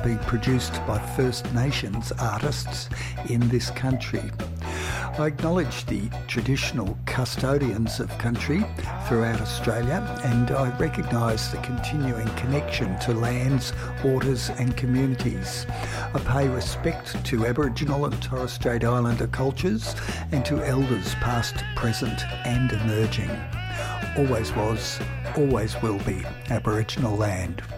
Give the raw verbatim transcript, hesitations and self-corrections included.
be produced by First Nations artists in this country. I acknowledge the traditional custodians of country throughout Australia, and I recognise the continuing connection to lands, waters and communities. I pay respect to Aboriginal and Torres Strait Islander cultures and to elders past, present and emerging. Always was, always will be Aboriginal land.